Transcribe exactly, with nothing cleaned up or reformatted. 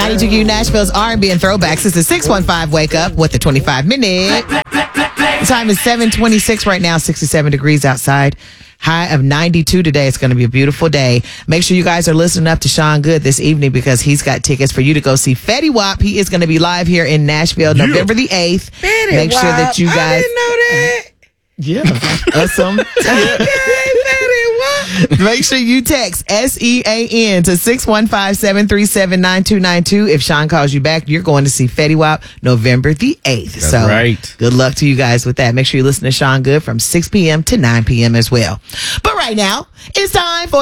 ninety-two Q Nashville's R and B and throwbacks. This is six one five Wake Up with the twenty-five minute. The time is seven twenty-six right now, sixty-seven degrees outside. High of ninety-two today. It's going to be a beautiful day. Make sure you guys are listening up to Sean Good this evening because he's got tickets for you to go see Fetty Wap. He is going to be live here in Nashville Yeah. November the eighth. Fetty Make sure Wap. that you guys... I didn't know that. Yeah. Awesome. Okay, Fetty Wap. Make sure you text S E A N to six one five, seven three seven, nine two nine two. If Sean calls you back, you're going to see Fetty Wap November the eighth. That's so right. Good luck to you guys with that. Make sure you listen to Sean Good from six p.m. to nine p.m. as well. But right now, it's time for